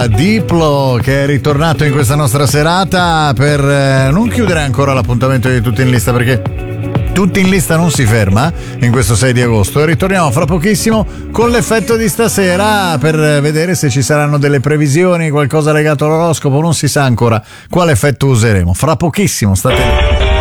Diplo che è ritornato in questa nostra serata per non chiudere ancora l'appuntamento di Tutti in Lista, perché Tutti in Lista non si ferma in questo 6 di agosto e ritorniamo fra pochissimo con l'effetto di stasera per vedere se ci saranno delle previsioni, qualcosa legato all'oroscopo, non si sa ancora quale effetto useremo. Fra pochissimo, state lì.